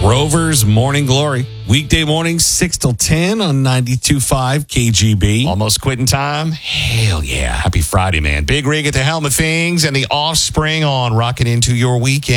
Rover's Morning Glory. Weekday mornings, 6 till 10 on 92.5 KGB. Almost quitting time? Hell yeah. Happy Friday, man. Big Rig at the helm of things and the Offspring on rocking into your weekend.